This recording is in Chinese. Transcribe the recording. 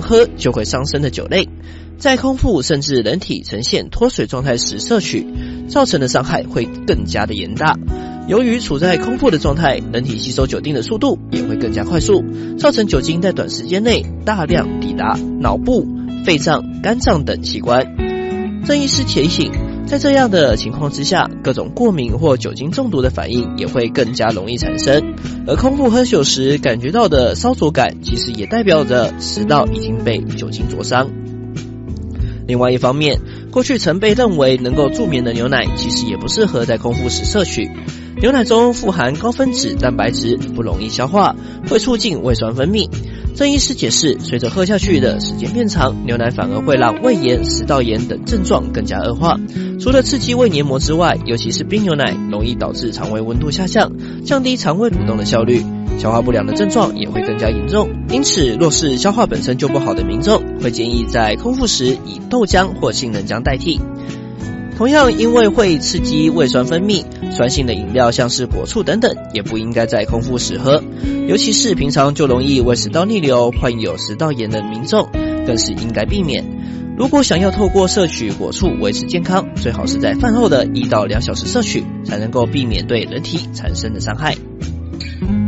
喝就会伤身的酒类，在空腹甚至人体呈现脱水状态时摄取，造成的伤害会更加的严大。由于处在空腹的状态，人体吸收酒精的速度也会更加快速，造成酒精在短时间内大量抵达脑部、肺脏、肝脏等器官。郑医师提醒，在这样的情况之下，各种过敏或酒精中毒的反应也会更加容易产生，而空腹喝酒时感觉到的烧灼感，其实也代表着食道已经被酒精灼伤。另外一方面，过去曾被认为能够助眠的牛奶，其实也不适合在空腹时摄取。牛奶中富含高分子蛋白质，不容易消化，会促进胃酸分泌。郑医师解释，随着喝下去的时间变长，牛奶反而会让胃炎、食道炎等症状更加恶化。除了刺激胃黏膜之外，尤其是冰牛奶容易导致肠胃温度下降，降低肠胃蠕动的效率，消化不良的症状也会更加严重。因此，若是消化本身就不好的民众，会建议在空腹时以豆浆或杏仁浆代替。同样，因为会刺激胃酸分泌，酸性的饮料像是果醋等等，也不应该在空腹时喝，尤其是平常就容易胃食道逆流、患有食道炎的民众，更是应该避免。如果想要透过摄取果醋维持健康，最好是在饭后的1到2小时摄取，才能够避免对人体产生的伤害。